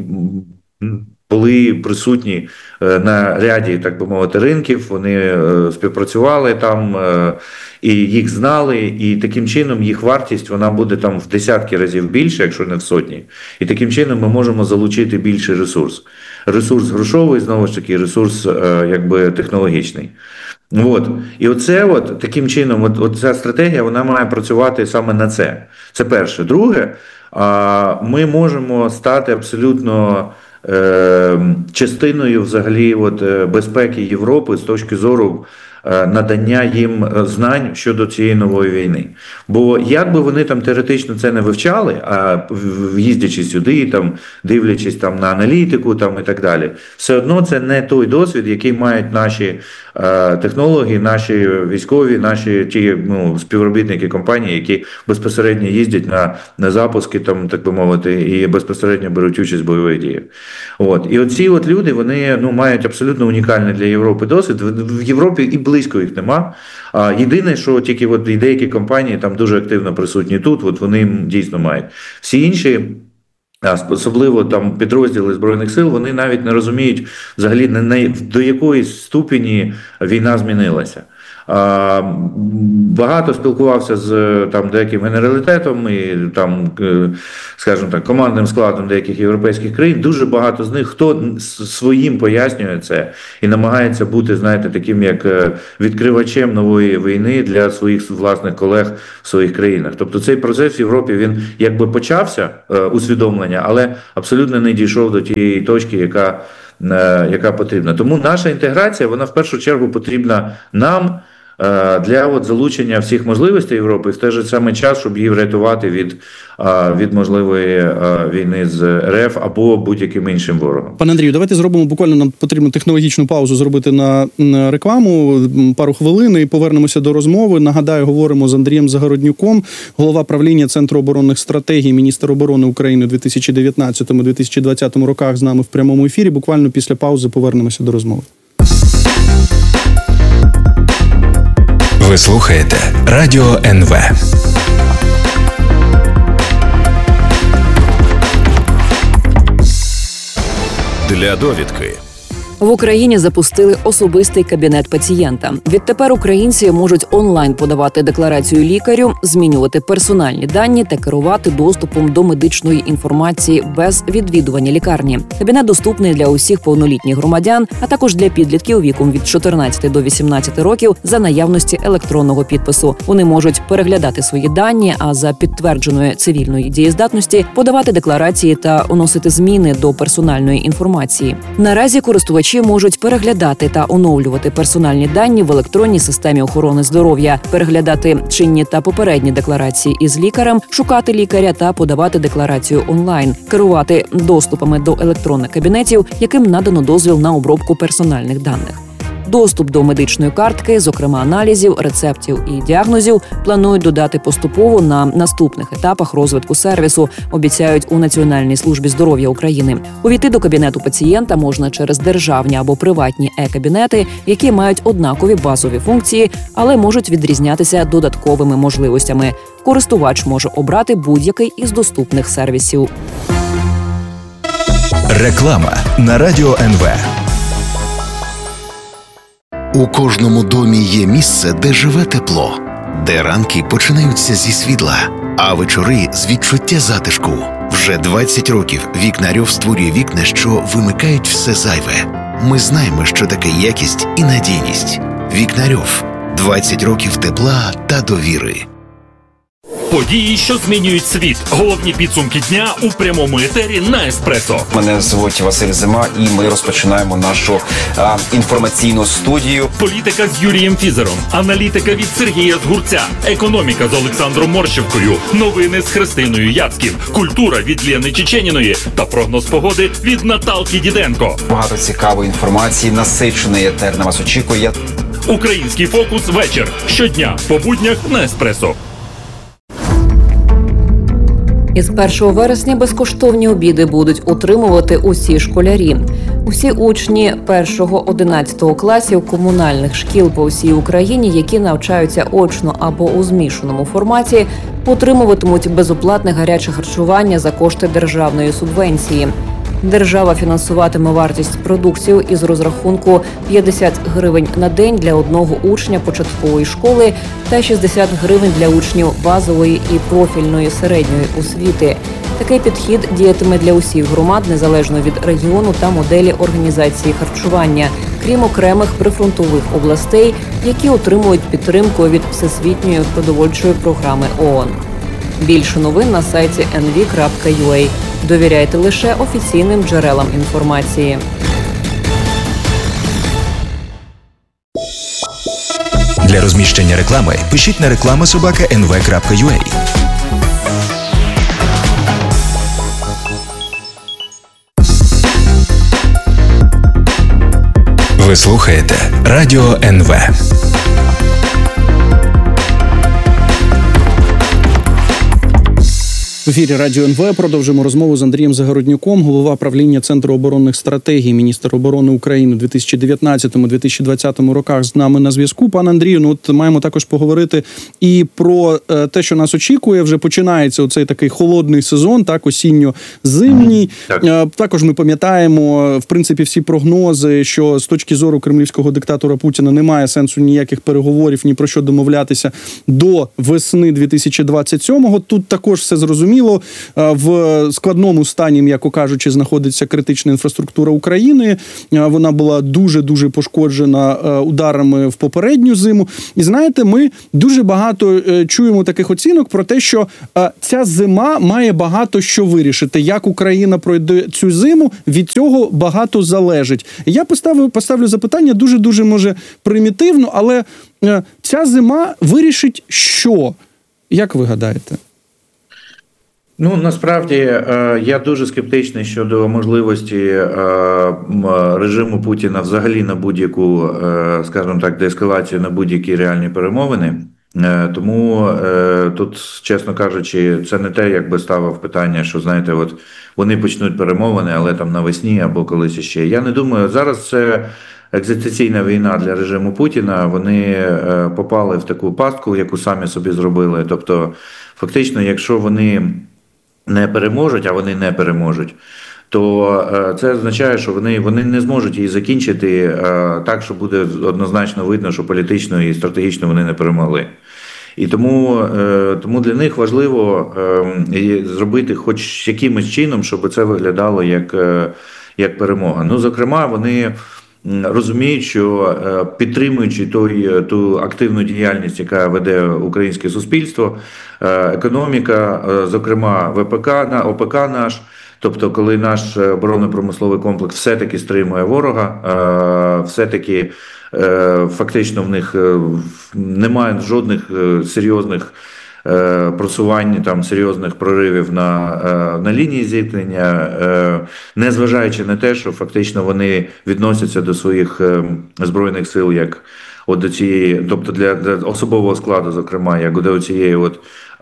були присутні на ряді, так би мовити, ринків, вони співпрацювали там, і їх знали, і таким чином їх вартість, вона буде там в десятки разів більше, якщо не в сотні. І таким чином ми можемо залучити більший ресурс. Ресурс грошовий, знову ж таки, ресурс якби технологічний. От. І оце от, таким чином, от, от ця стратегія, вона має працювати саме на це. Це перше. Друге, ми можемо стати абсолютно е, частиною взагалі от, безпеки Європи з точки зору надання їм знань щодо цієї нової війни. Бо як би вони там теоретично це не вивчали, а їздячи сюди, там, дивлячись там, на аналітику там, і так далі, все одно це не той досвід, який мають наші е, технологи, наші військові, наші ті ну, співробітники компанії, які безпосередньо їздять на, на запуски, там, так би мовити, і безпосередньо беруть участь в бойових діях. От. І оці от люди, вони ну, мають абсолютно унікальний для Європи досвід. В Європі і близько їх нема. А єдине, що тільки от і деякі компанії там дуже активно присутні тут, от вони дійсно мають. Всі інші, особливо там підрозділи Збройних сил, вони навіть не розуміють взагалі до якої ступені війна змінилася. Багато спілкувався з там деяким генералітетом і там, скажімо так, командним складом деяких європейських країн. Дуже багато з них, хто своїм пояснює це і намагається бути, знаєте, таким як відкривачем нової війни для своїх власних колег в своїх країнах. Тобто цей процес в Європі, він якби почався, усвідомлення, але абсолютно не дійшов до тієї точки, яка, яка потрібна. Тому наша інтеграція, вона в першу чергу потрібна нам, для от залучення всіх можливостей Європи в той же самий час, щоб її врятувати від, від можливої війни з РФ або будь-яким іншим ворогом. Пане Андрію, давайте зробимо, буквально нам потрібно технологічну паузу зробити на рекламу, пару хвилин і повернемося до розмови. Нагадаю, говоримо з Андрієм Загороднюком, голова правління Центру оборонних стратегій, міністр оборони України у дві тисячі дев'ятнадцятому - дві тисячі двадцятому роках з нами в прямому ефірі. Буквально після паузи повернемося до розмови. Ви слухаєте Радіо ен ве. Для довідки. В Україні запустили особистий кабінет пацієнта. Відтепер українці можуть онлайн подавати декларацію лікарю, змінювати персональні дані та керувати доступом до медичної інформації без відвідування лікарні. Кабінет доступний для усіх повнолітніх громадян, а також для підлітків віком від чотирнадцяти до вісімнадцяти років за наявності електронного підпису. Вони можуть переглядати свої дані, а за підтвердженої цивільної дієздатності подавати декларації та вносити зміни до персональної інформації. Наразі користувачі можуть переглядати та оновлювати персональні дані в електронній системі охорони здоров'я, переглядати чинні та попередні декларації із лікарем, шукати лікаря та подавати декларацію онлайн, керувати доступами до електронних кабінетів, яким надано дозвіл на обробку персональних даних. Доступ до медичної картки, зокрема аналізів, рецептів і діагнозів, планують додати поступово на наступних етапах розвитку сервісу, обіцяють у Національній службі здоров'я України. Увійти до кабінету пацієнта можна через державні або приватні е-кабінети, які мають однакові базові функції, але можуть відрізнятися додатковими можливостями. Користувач може обрати будь-який із доступних сервісів. Реклама на Радіо ен ве. У кожному домі є місце, де живе тепло, де ранки починаються зі світла, а вечори з відчуття затишку. Вже двадцять років Вікнарьов створює вікна, що вимикають все зайве. Ми знаємо, що таке якість і надійність. Вікнарьов. двадцять років тепла та довіри. Події, що змінюють світ. Головні підсумки дня у прямому етері на Еспресо. Мене звуть Василь Зима, і ми розпочинаємо нашу а, інформаційну студію. Політика з Юрієм Фізером, аналітика від Сергія Згурця, економіка з Олександром Морщевкою, новини з Христиною Яцьків, культура від Лєни Чеченіної та прогноз погоди від Наталки Діденко. Багато цікавої інформації, насичений етер на вас очікує. Український фокус вечір. Щодня по буднях на Еспресо. Із першого вересня безкоштовні обіди будуть отримувати усі школярі. Усі учні першого-одинадцятого класів комунальних шкіл по всій Україні, які навчаються очно або у змішаному форматі, отримуватимуть безоплатне гаряче харчування за кошти державної субвенції. Держава фінансуватиме вартість продуктів із розрахунку п'ятдесят гривень на день для одного учня початкової школи та шістдесят гривень для учнів базової і профільної середньої освіти. Такий підхід діятиме для усіх громад, незалежно від регіону та моделі організації харчування. крім окремих прифронтових областей, які отримують підтримку від Всесвітньої продовольчої програми ООН. Більше новин на сайті ен ві крапка ю а. Довіряйте лише офіційним джерелам інформації. Для розміщення реклами пишіть на реклама собака ен ве крапка ю а. Ви слухаєте Радіо ен ве. В ефірі Радіо ен ве продовжимо розмову з Андрієм Загороднюком, голова правління Центру оборонних стратегій, міністр оборони України у дві тисячі дев'ятнадцятому - дві тисячі двадцятому роках з нами на зв'язку. Пане Андрію, ну от маємо також поговорити і про те, що нас очікує. Вже починається оцей такий холодний сезон, так, осінньо-зимній. Так. Також ми пам'ятаємо, в принципі, всі прогнози, що з точки зору кремлівського диктатора Путіна немає сенсу ніяких переговорів, ні про що домовлятися до весни дві тисячі двадцять сьомого. Тут також все зрозуміло. В складному стані, м'яко кажучи, знаходиться критична інфраструктура України. Вона була дуже-дуже пошкоджена ударами в попередню зиму. І знаєте, ми дуже багато чуємо таких оцінок про те, що ця зима має багато що вирішити. Як Україна пройде цю зиму, від цього багато залежить. Я поставлю, поставлю запитання дуже-дуже, може, примітивно, але ця зима вирішить що? Як ви гадаєте? Ну, насправді, я дуже скептичний щодо можливості режиму Путіна взагалі на будь-яку, скажімо так, деескалацію, на будь-які реальні перемовини. Тому тут, чесно кажучи, це не те, як би ставив питання, що, знаєте, от вони почнуть перемовини, але там навесні або колись іще. Я не думаю, зараз це екзистенційна війна для режиму Путіна. Вони попали в таку пастку, яку самі собі зробили. Тобто, фактично, якщо вони не переможуть, а вони не переможуть, то це означає, що вони, вони не зможуть її закінчити так, що буде однозначно видно, що політично і стратегічно вони не перемогли. І тому, тому для них важливо зробити хоч якимось чином, щоб це виглядало як, як перемога. Ну, зокрема, вони розуміють, що підтримуючи той, ту активну діяльність, яка веде українське суспільство, економіка, зокрема ВПК, ОПК наш, тобто коли наш оборонно-промисловий комплекс все-таки стримує ворога, все-таки фактично в них немає жодних серйозних просування там серйозних проривів на, на лінії зіткнення, незважаючи на те, що фактично вони відносяться до своїх збройних сил як от до цієї, тобто для, для особового складу, зокрема, як до цієї от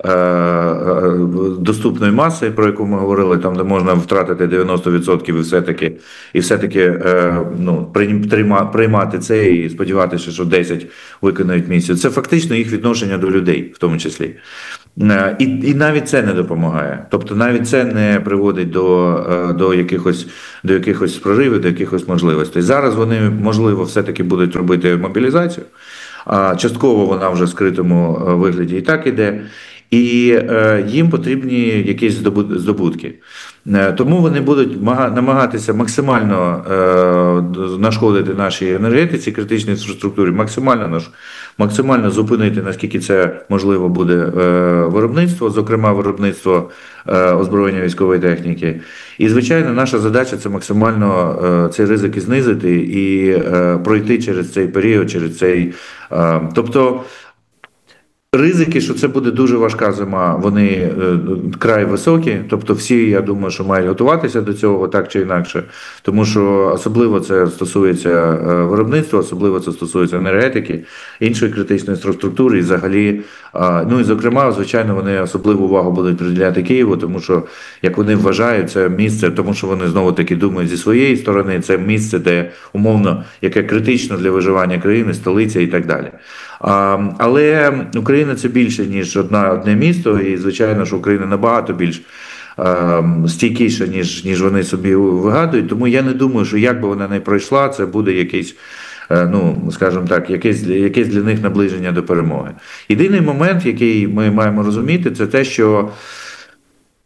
доступної маси, про яку ми говорили, там, де можна втратити дев'яносто відсотків і все-таки, і все-таки ну, приймати це і сподіватися, що десять виконають місію. Це фактично їх відношення до людей, в тому числі. І, і навіть це не допомагає. Тобто навіть це не приводить до, до, якихось, до якихось проривів, до якихось можливостей. Зараз вони, можливо, все-таки будуть робити мобілізацію, а частково вона вже в скритому вигляді і так іде. І е, їм потрібні якісь здобутки. Е, тому вони будуть намагатися максимально е, нашкодити нашій енергетиці, критичній інфраструктурі, максимально, наш, максимально зупинити, наскільки це можливо буде, е, виробництво, зокрема виробництво е, озброєння військової техніки. І, звичайно, наша задача – це максимально е, цей ризик знизити і е, пройти через цей період, через цей… Е, тобто, ризики, що це буде дуже важка зима, вони е, край високі, тобто всі, я думаю, що мають готуватися до цього так чи інакше, тому що особливо це стосується е, виробництва, особливо це стосується енергетики, іншої критичної інфраструктури і взагалі, е, ну і зокрема, звичайно, вони особливу увагу будуть приділяти Києву, тому що, як вони вважають, це місце, тому що вони знову-таки думають зі своєї сторони, це місце, де умовно, яке критично для виживання країни, столиця і так далі. А, але Україна це більше, ніж одна, одне місто, і, звичайно, що Україна набагато більш а, стійкіша, ніж, ніж вони собі вигадують. Тому я не думаю, що як би вона не пройшла, це буде якийсь, ну, скажімо так, якесь, якесь для них наближення до перемоги. Єдиний момент, який ми маємо розуміти, це те, що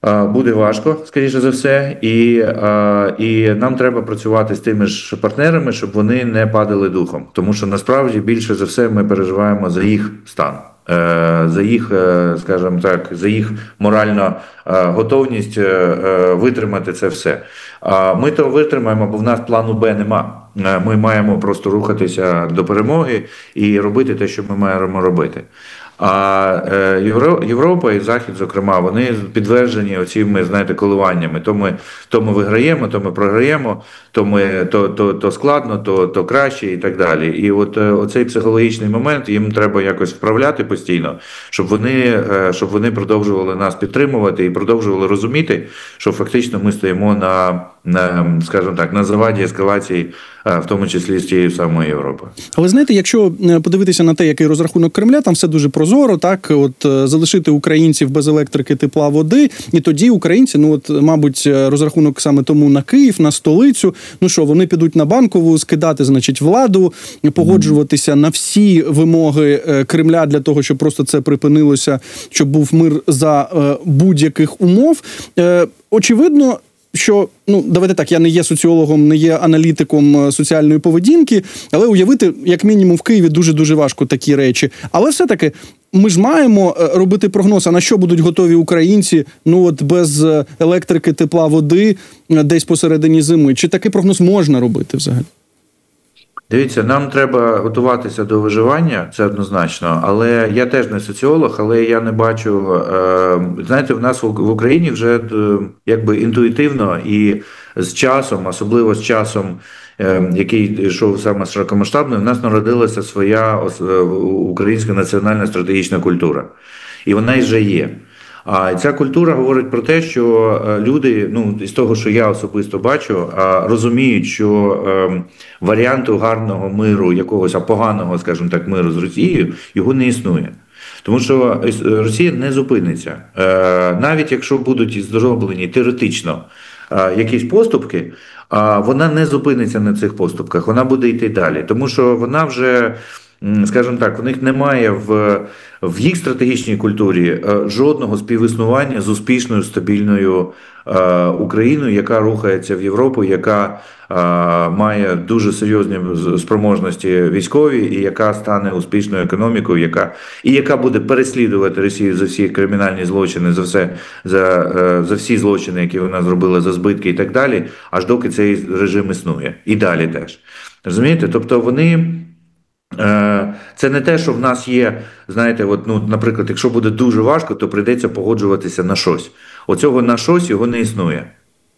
Буде важко, скоріше за все, і, і нам треба працювати з тими ж партнерами, щоб вони не падали духом. Тому що насправді більше за все ми переживаємо за їх стан, за їх, скажімо так, за їх моральну готовність витримати це все. Ми то витримаємо, бо в нас плану Б нема. Ми маємо просто рухатися до перемоги і робити те, що ми маємо робити. А Європа і Захід, зокрема, вони підтверджені оціми, знаєте, коливаннями. То ми, то ми виграємо, то ми програємо, то, ми, то, то, то складно, то, то краще і так далі. І от оцей психологічний момент їм треба якось вправляти постійно, щоб вони, щоб вони продовжували нас підтримувати і продовжували розуміти, що фактично ми стоїмо на, на скажімо так, на заваді ескалації, в тому числі з тієї самої Європи. Але знаєте, якщо подивитися на те, який розрахунок Кремля, там все дуже прозоро, так, от залишити українців без електрики, тепла, води, і тоді українці, ну от, мабуть, розрахунок саме тому на Київ, на столицю, ну що, вони підуть на Банкову, скидати, значить, владу, погоджуватися на всі вимоги Кремля для того, щоб просто це припинилося, щоб був мир за будь-яких умов. Очевидно, що, ну, давайте так, я не є соціологом, не є аналітиком соціальної поведінки, але уявити, як мінімум, в Києві дуже-дуже важко такі речі. Але все-таки ми ж маємо робити прогноз, а на що будуть готові українці, ну, от без електрики, тепла, води десь посередині зими. Чи такий прогноз можна робити взагалі? Дивіться, нам треба готуватися до виживання, це однозначно, але я теж не соціолог, але я не бачу, знаєте, в нас в Україні вже якби інтуїтивно і з часом, особливо з часом, який йшов саме широкомасштабний, в нас народилася своя українська національна стратегічна культура. І вона і вже є. А ця культура говорить про те, що люди, ну, з того, що я особисто бачу, розуміють, що варіанту гарного миру, якогось, а поганого, скажімо так, миру з Росією, його не існує. Тому що Росія не зупиниться. Навіть якщо будуть зроблені теоретично якісь поступки, вона не зупиниться на цих поступках, вона буде йти далі. Тому що вона вже, скажімо так, у них немає в, в їх стратегічній культурі жодного співіснування з успішною, стабільною е, Україною, яка рухається в Європу, яка е, має дуже серйозні спроможності військові і яка стане успішною економікою, яка, і яка буде переслідувати Росію за всі кримінальні злочини, за, все, за, е, за всі злочини, які вона зробила, за збитки і так далі, аж доки цей режим існує. І далі теж. Розумієте? Тобто вони... Це не те, що в нас є, знаєте, от, ну, наприклад, якщо буде дуже важко, то прийдеться погоджуватися на щось. Оцього на щось його не існує.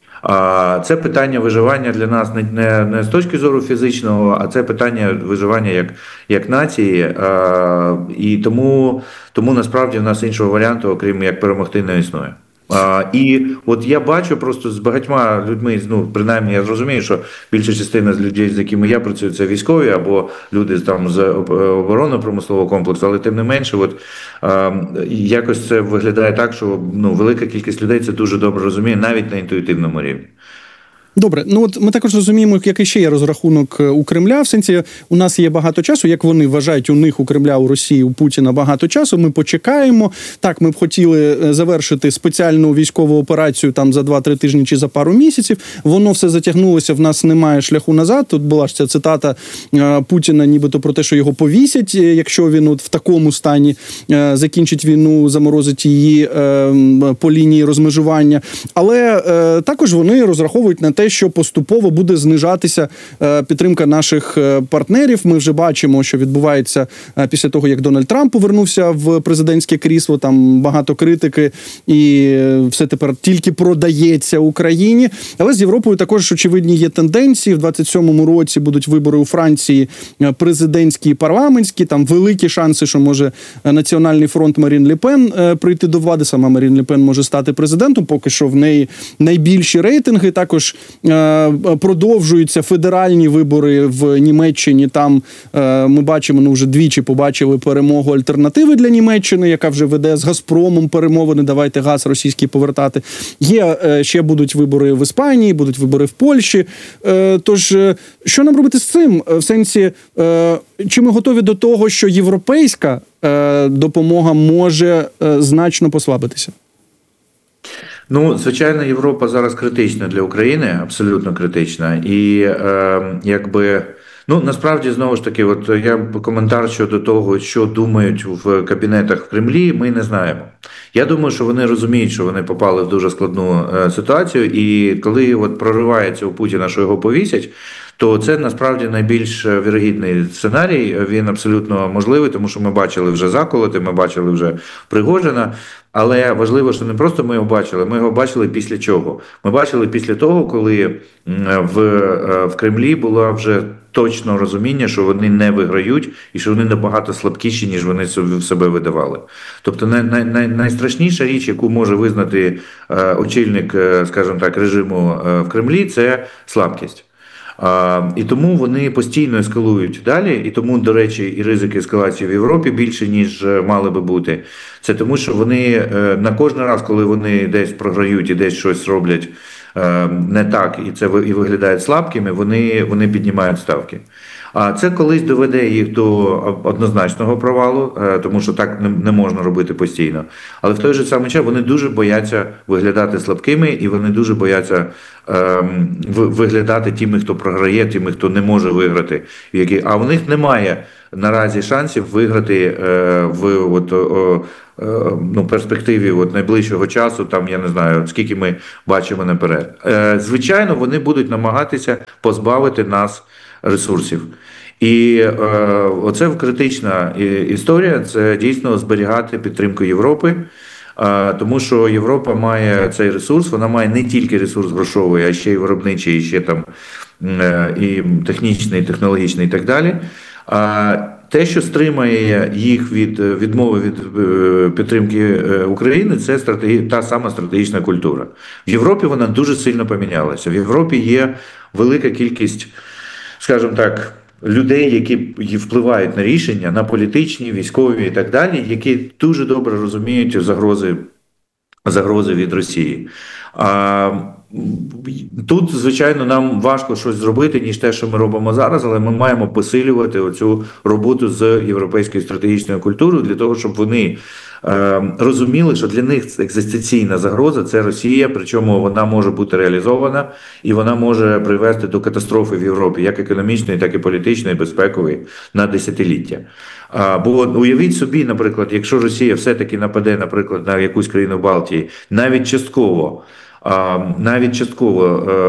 А це питання виживання для нас не, не, не з точки зору фізичного, а це питання виживання як, як нації. А, і тому, тому насправді в нас іншого варіанту, окрім як перемогти, не існує. А, і от я бачу просто з багатьма людьми, ну, принаймні я зрозумію, що більша частина з людей, з якими я працюю, це військові або люди там з оборонно-промислового комплексу, але тим не менше, от, а, якось це виглядає так, що, ну, велика кількість людей це дуже добре розуміє, навіть на інтуїтивному рівні. Добре, ну от ми також розуміємо, який ще є розрахунок у Кремля. В сенсі, у нас є багато часу, як вони вважають, у них, у Кремля, у Росії, у Путіна багато часу, ми почекаємо. Так, ми б хотіли завершити спеціальну військову операцію там за два-три тижні чи за пару місяців. Воно все затягнулося, в нас немає шляху назад. Тут була ж ця цитата Путіна нібито про те, що його повісять, якщо він от в такому стані закінчить війну, заморозить її по лінії розмежування. Але також вони розраховують на те, що поступово буде знижатися підтримка наших партнерів. Ми вже бачимо, що відбувається після того, як Дональд Трамп повернувся в президентське крісло, там багато критики, і все тепер тільки продається Україні. Але з Європою також очевидні є тенденції. В двадцять сьомому році будуть вибори у Франції президентські і парламентські. Там великі шанси, що може Національний фронт Марін Ле Пен прийти до влади. Сама Марін Ле Пен може стати президентом. Поки що в неї найбільші рейтинги. Також продовжуються федеральні вибори в Німеччині. Там ми бачимо, ну вже двічі побачили перемогу Альтернативи для Німеччини, яка вже веде з Газпромом перемовини, давайте газ російський повертати. Є, ще будуть вибори в Іспанії, будуть вибори в Польщі. Тож, що нам робити з цим? В сенсі, чи ми готові до того, що європейська допомога може значно послабитися? Ну, звичайно, Європа зараз критична для України, абсолютно критична. І е, якби, ну, насправді, знову ж таки, от я коментар щодо того, що думають в кабінетах в Кремлі, ми не знаємо. Я думаю, що вони розуміють, що вони попали в дуже складну е, ситуацію, і коли от проривається у Путіна, що його повісять, то це насправді найбільш вірогідний сценарій, він абсолютно можливий, тому що ми бачили вже заколоти, ми бачили вже Пригожина, але важливо, що не просто ми його бачили, ми його бачили після чого? Ми бачили після того, коли в, в Кремлі було вже точно розуміння, що вони не виграють і що вони набагато слабкіші, ніж вони в себе видавали. Тобто най, най, найстрашніша річ, яку може визнати е, очільник, е, скажімо так, режиму е, в Кремлі, це слабкість. А, і тому вони постійно ескалують далі, і тому, до речі, і ризики ескалації в Європі більше, ніж мали би бути. Це тому, що вони на кожен раз, коли вони десь програють і десь щось роблять не так, і це і виглядають слабкими, вони, вони піднімають ставки. А це колись доведе їх до однозначного провалу, тому що так не можна робити постійно. Але в той же самий час вони дуже бояться виглядати слабкими, і вони дуже бояться ем, виглядати тими, хто програє, тими, хто не може виграти. А у них немає наразі шансів виграти е, в от, о, е, ну, перспективі от, найближчого часу, там, я не знаю, скільки ми бачимо наперед. Е, звичайно, вони будуть намагатися позбавити нас ресурсів. І е, оце критична історія, це дійсно зберігати підтримку Європи, е, тому що Європа має цей ресурс, вона має не тільки ресурс грошовий, а ще й виробничий, і ще там е, і технічний, і технологічний і так далі. А те, що стримає їх від відмови від підтримки України, це стратегі... та сама стратегічна культура. В Європі вона дуже сильно помінялася. В Європі є велика кількість, скажімо так, людей, які впливають на рішення, на політичні, військові і так далі, які дуже добре розуміють загрози, загрози від Росії. А тут, звичайно, нам важко щось зробити, ніж те, що ми робимо зараз, але ми маємо посилювати оцю роботу з європейською стратегічною культурою для того, щоб вони е, розуміли, що для них екзистенційна загроза – це Росія, причому вона може бути реалізована і вона може привести до катастрофи в Європі, як економічної, так і політичної, безпекової, на десятиліття. А, бо уявіть собі, наприклад, якщо Росія все-таки нападе, наприклад, на якусь країну Балтії, навіть частково, навіть частково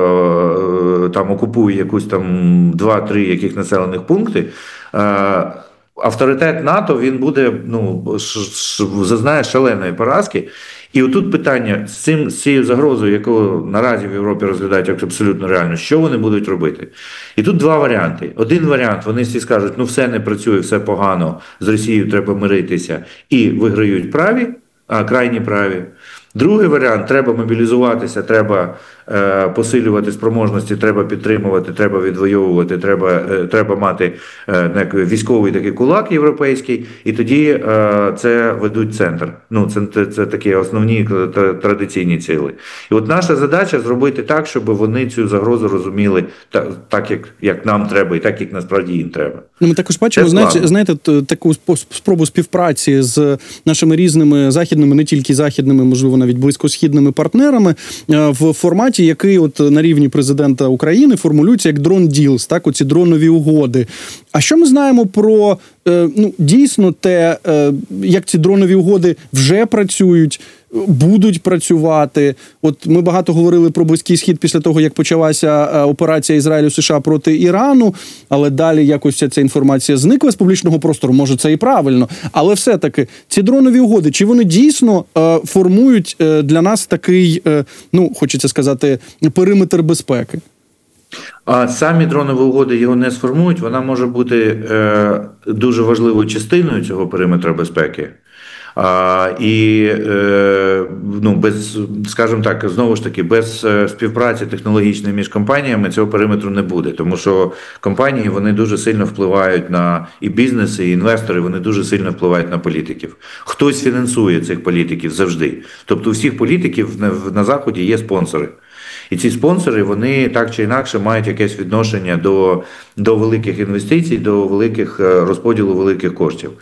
е, там окупує якусь там два-три яких населених пункти, е, авторитет НАТО, він буде, ну, зазнає шаленої поразки. І отут питання з цим, з цією загрозою, яку наразі в Європі розглядають як абсолютно реально, що вони будуть робити? І тут два варіанти. Один варіант, вони всі скажуть, ну все не працює, все погано, з Росією треба миритися, і виграють праві, а крайні праві. Другий варіант – треба мобілізуватися, треба е, посилювати спроможності, треба підтримувати, треба відвоювати, треба, е, треба мати е, військовий такий кулак європейський, і тоді е, це ведуть центр. Ну, це, це, це такі основні традиційні цілі. І от наша задача – зробити так, щоб вони цю загрозу розуміли так, так як, як нам треба, і так, як насправді їм треба. Ну, ми також бачимо, знаєте, знаєте, таку спробу співпраці з нашими різними західними, не тільки західними, можливо, навіть близькосхідними партнерами в форматі, який от на рівні президента України формулюється як дрон ділс, так, оці дронові угоди. А що ми знаємо про, ну, дійсно те, як ці дронові угоди вже працюють, будуть працювати? От ми багато говорили про Близький Схід після того, як почалася операція Ізраїлю США проти Ірану, але далі якось ця інформація зникла з публічного простору. Може, це і правильно. Але все-таки ці дронові угоди, чи вони дійсно е, формують е, для нас такий, е, ну, хочеться сказати, периметр безпеки? А самі дронові угоди його не сформують. Вона може бути е, дуже важливою частиною цього периметра безпеки. А, і, е, ну, без, скажімо так, знову ж таки, без співпраці технологічної між компаніями цього периметру не буде, тому що компанії, вони дуже сильно впливають на і бізнес, і інвестори, вони дуже сильно впливають на політиків. Хтось фінансує цих політиків завжди. Тобто у всіх політиків на, на Заході є спонсори. І ці спонсори, вони так чи інакше мають якесь відношення до, до великих інвестицій, до великих розподілу великих коштів.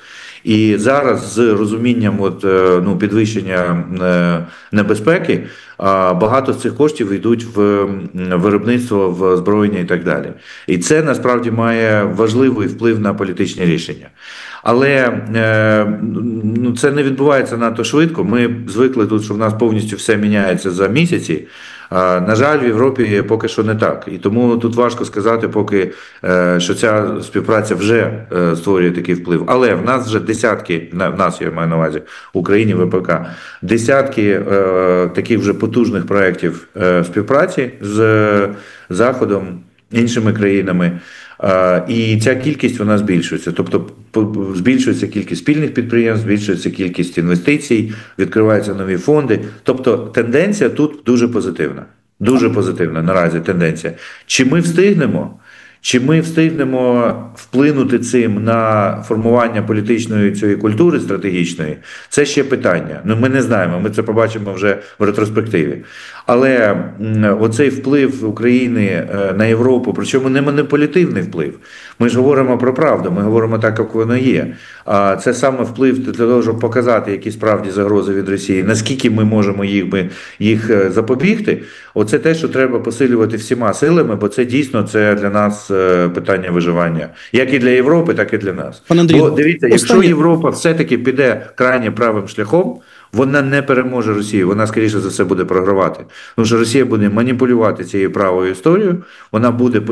І зараз з розумінням от, ну, підвищення небезпеки багато з цих коштів йдуть в виробництво, в озброєння і так далі. І це насправді має важливий вплив на політичні рішення. Але ну, це не відбувається надто швидко. Ми звикли тут, що в нас повністю все міняється за місяці. На жаль, в Європі поки що не так. І тому тут важко сказати, поки що ця співпраця вже створює такий вплив. Але в нас вже десятки, в нас, я маю на увазі, в Україні, ВПК, десятки таких вже потужних проєктів співпраці з Заходом, іншими країнами. І ця кількість вона збільшується. Тобто збільшується кількість спільних підприємств, збільшується кількість інвестицій, відкриваються нові фонди. Тобто тенденція тут дуже позитивна. Дуже позитивна наразі тенденція. Чи ми встигнемо? Чи ми встигнемо вплинути цим на формування політичної цієї культури стратегічної? Це ще питання. Ну, ми не знаємо, ми це побачимо вже в ретроспективі. Але оцей вплив України на Європу, причому не маніпулятивний вплив. Ми ж говоримо про правду, ми говоримо так, як воно є. А це саме вплив для того, щоб показати, які справді загрози від Росії, наскільки ми можемо їх, їх запобігти. Оце те, що треба посилювати всіма силами, бо це дійсно це для нас питання виживання. Як і для Європи, так і для нас. Пане Андрію, бо дивіться, якщо останнє... Європа все-таки піде крайне правим шляхом, вона не переможе Росію, вона, скоріше за все, буде програвати. Тому що Росія буде маніпулювати цією правою історією, вона буде